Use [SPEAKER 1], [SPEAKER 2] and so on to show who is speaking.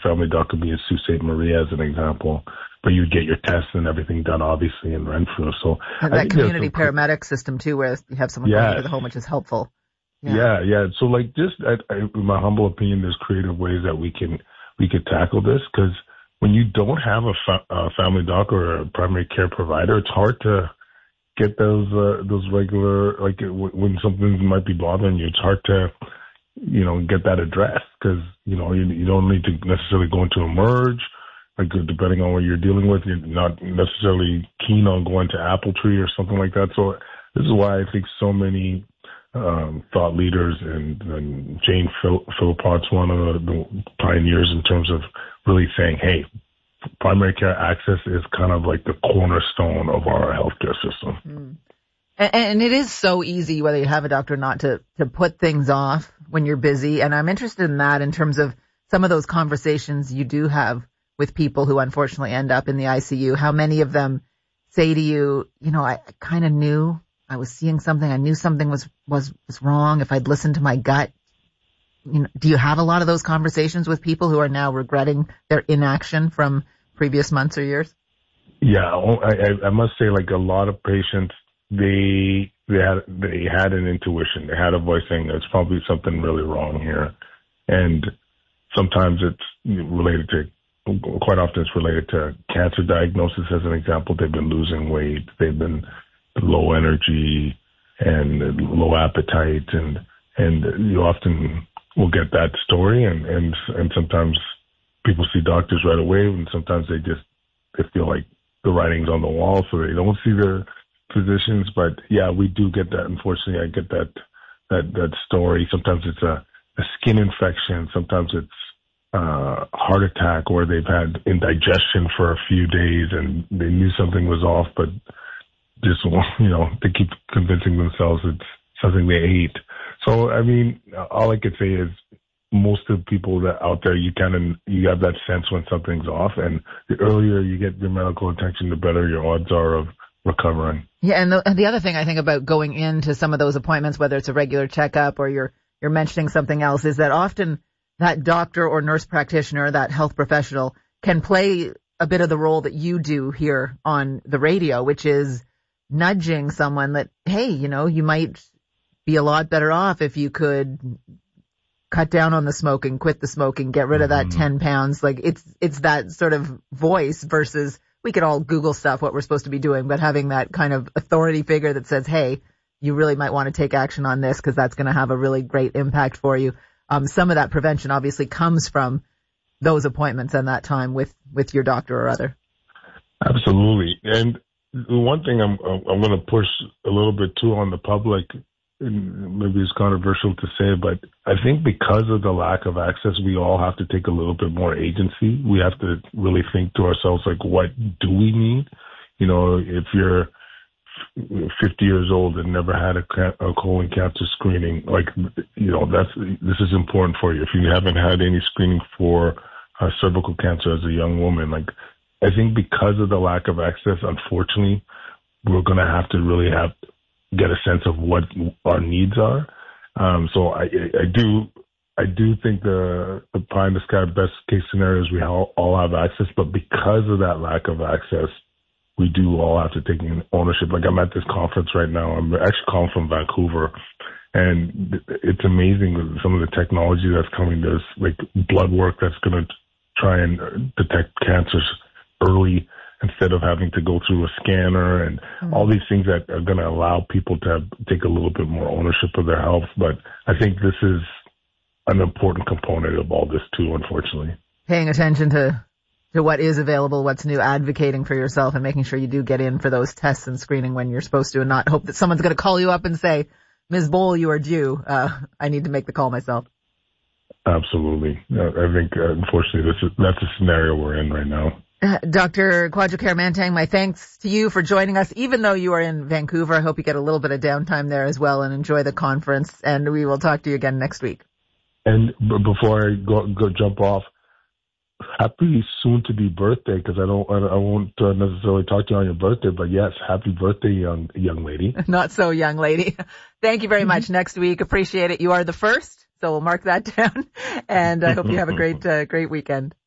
[SPEAKER 1] family doctor would be in Sault Ste. Marie as an example, but you'd get your tests and everything done, obviously, in Renfrew. So
[SPEAKER 2] and that community paramedic system, too, where you have someone going into the home, which is helpful.
[SPEAKER 1] Yeah. So, like, just in my humble opinion, there's creative ways that we could tackle this, because when you don't have a family doc or a primary care provider, it's hard to get those regular, like, when something might be bothering you, it's hard to, get that addressed, because, you don't need to necessarily go into Emerge, like, depending on what you're dealing with. You're not necessarily keen on going to Appletree or something like that. So this is why I think so many thought leaders, and Jane Philpott's one of the pioneers in terms of really saying, hey, primary care access is kind of like the cornerstone of our healthcare system.
[SPEAKER 2] And it is so easy, whether you have a doctor or not, to put things off when you're busy. And I'm interested in that in terms of some of those conversations you do have with people who unfortunately end up in the ICU. How many of them say to you, I kind of knew I was seeing something. I knew something was wrong if I'd listened to my gut. Do you have a lot of those conversations with people who are now regretting their inaction from previous months or years?
[SPEAKER 1] Yeah, I must say, like, a lot of patients, they had an intuition. They had a voice saying there's probably something really wrong here. And sometimes it's related to, quite often it's related to cancer diagnosis. As an example, they've been losing weight, they've been low energy and low appetite, and you often will get that story, and sometimes people see doctors right away, and sometimes they feel like the writing's on the wall, so they don't see their physicians. But yeah, we do get that. Unfortunately, I get that story. Sometimes it's a skin infection, sometimes it's heart attack, or they've had indigestion for a few days and they knew something was off, but just, they keep convincing themselves it's something they ate. So, I mean, all I could say is most of the people that out there, you have that sense when something's off, and the earlier you get your medical attention, the better your odds are of recovering.
[SPEAKER 2] Yeah, and the other thing I think about going into some of those appointments, whether it's a regular checkup or you're mentioning something else, is that often that doctor or nurse practitioner, that health professional, can play a bit of the role that you do here on the radio, which is nudging someone that, hey, you might be a lot better off if you could cut down on the smoking, quit the smoking, get rid of that 10 pounds. Like, it's that sort of voice versus we could all Google stuff, what we're supposed to be doing, but having that kind of authority figure that says, hey, you really might want to take action on this because that's going to have a really great impact for you. Some of that prevention obviously comes from those appointments and that time with your doctor or other.
[SPEAKER 1] Absolutely. And one thing I'm going to push a little bit too on the public, and maybe it's controversial to say, but I think because of the lack of access, we all have to take a little bit more agency. We have to really think to ourselves, like, what do we need? If you're 50 years old and never had a colon cancer screening, this is important for you. If you haven't had any screening for cervical cancer as a young woman, I think because of the lack of access, unfortunately, we're going to have to really get a sense of what our needs are. So I do think the pie in the sky best case scenario is we all have access, but because of that lack of access, we do all have to take ownership. Like, I'm at this conference right now. I'm actually calling from Vancouver, and it's amazing some of the technology that's coming. There's like blood work that's going to try and detect cancers early instead of having to go through a scanner, and all these things that are going to allow people to take a little bit more ownership of their health. But I think this is an important component of all this too, unfortunately.
[SPEAKER 2] Paying attention to what is available, what's new, advocating for yourself, and making sure you do get in for those tests and screening when you're supposed to, and not hope that someone's going to call you up and say, Ms. Bowl, you are due. I need to make the call myself.
[SPEAKER 1] Absolutely. I think, unfortunately, that's a scenario we're in right now.
[SPEAKER 2] Dr. Kwadwo Kyeremanteng, my thanks to you for joining us. Even though you are in Vancouver, I hope you get a little bit of downtime there as well and enjoy the conference. And we will talk to you again next week.
[SPEAKER 1] And before I go jump off, happy soon-to-be birthday, because I won't necessarily talk to you on your birthday, but yes, happy birthday, young lady.
[SPEAKER 2] Not so young lady. Thank you very much. Next week, appreciate it. You are the first, so we'll mark that down. And I hope you have a great weekend.